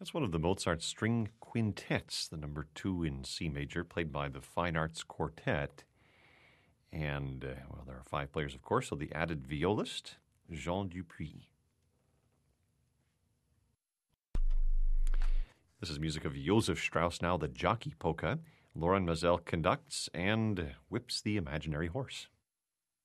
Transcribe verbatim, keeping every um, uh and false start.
That's one of the Mozart string quintets, the number two in C major, played by the Fine Arts Quartet. And, uh, well, there are five players, of course, so the added violist, Jean Dupuis. This is music of Josef Strauss, now the Jockey Polka. Loren Maazel conducts and whips the imaginary horse.